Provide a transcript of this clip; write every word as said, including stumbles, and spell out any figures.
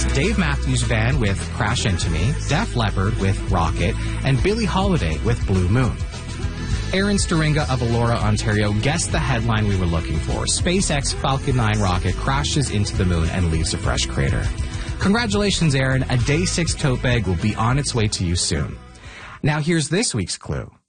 It's Dave Matthews Band with Crash Into Me, Def Leppard with Rocket, and Billie Holiday with Blue Moon. Aaron Staringa of Elora, Ontario guessed the headline we were looking for. SpaceX Falcon nine rocket crashes into the moon and leaves a fresh crater. Congratulations, Aaron. A Day six tote bag will be on its way to you soon. Now here's this week's clue.